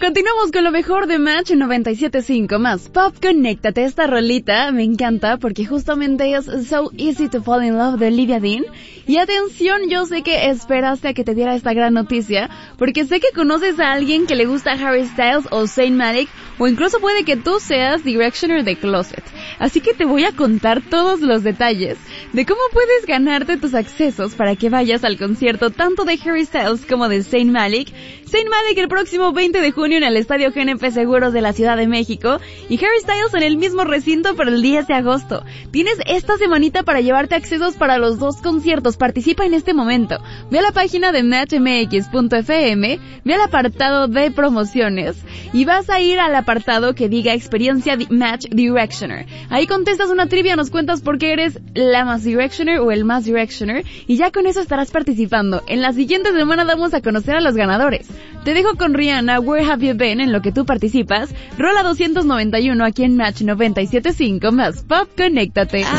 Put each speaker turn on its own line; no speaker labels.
Continuamos con lo mejor de Match 97.5 más Pop. Conéctate. Esta rolita me encanta porque justamente es So Easy to Fall in Love de Olivia Dean. Y atención, yo sé que esperaste a que te diera esta gran noticia porque sé que conoces a alguien que le gusta Harry Styles o Zayn Malik, o incluso puede que tú seas Directioner de Closet. Así que te voy a contar todos los detalles de cómo puedes ganarte tus accesos para que vayas al concierto tanto de Harry Styles como de Zayn Malik. Zayn Malik el próximo 20 de junio en el Estadio GNP Seguros de la Ciudad de México y Harry Styles en el mismo recinto para el 10 de agosto. Tienes esta semanita para llevarte accesos para los dos conciertos. Participa en este momento. Ve a la página de matchmx.fm, ve al apartado de promociones y vas a ir al apartado que diga experiencia Match Directioner. Ahí contestas una trivia, nos cuentas por qué eres la más Directioner o el más Directioner y ya con eso estarás participando. En la siguiente semana damos a conocer a los ganadores. Te dejo con Rihanna, Where Have You Been, en lo que tú participas. Rola 291 aquí en Match 97.5 más Pop. Conéctate.